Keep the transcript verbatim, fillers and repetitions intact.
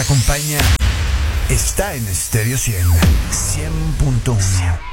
acompaña está en Stereo cien, cien punto uno.